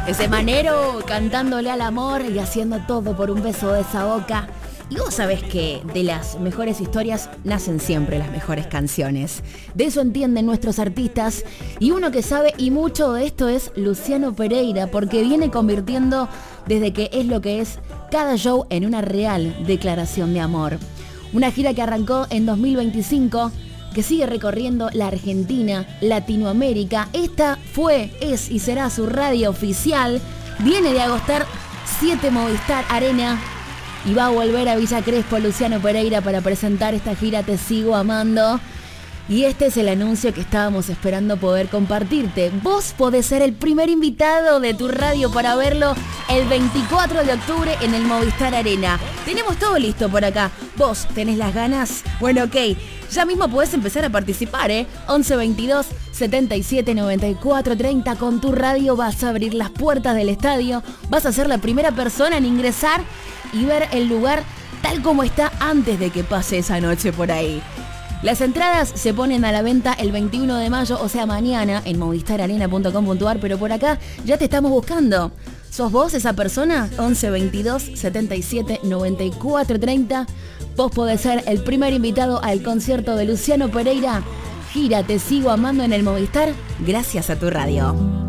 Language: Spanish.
Ese manero cantándole al amor y haciendo todo por un beso de esa boca. Y vos sabés que de las mejores historias nacen siempre las mejores canciones. De eso entienden nuestros artistas. Y uno que sabe y mucho de esto es Luciano Pereira, porque viene convirtiendo desde que es lo que es cada show en una real declaración de amor. Una gira que arrancó en 2025, que sigue recorriendo la Argentina, Latinoamérica. Esta fue, es y será su radio oficial. Viene de Agostar 7 Movistar Arena y va a volver a Villa Crespo Luciano Pereira para presentar esta gira Te Sigo Amando. Y este es el anuncio que estábamos esperando poder compartirte. Vos podés ser el primer invitado de tu radio para verlo el 24 de octubre en el Movistar Arena. Tenemos todo listo por acá. ¿Vos tenés las ganas? Bueno, ok. Ya mismo podés empezar a participar, 11 22 77 94 30. Con tu radio vas a abrir las puertas del estadio. Vas a ser la primera persona en ingresar y ver el lugar tal como está antes de que pase esa noche por ahí. Las entradas se ponen a la venta el 21 de mayo, o sea mañana, en movistararena.com.ar, pero por acá ya te estamos buscando. ¿Sos vos esa persona? 11 22 77 94 30. Vos podés ser el primer invitado al concierto de Luciano Pereira. Gira Te Sigo Amando en el Movistar, gracias a tu radio.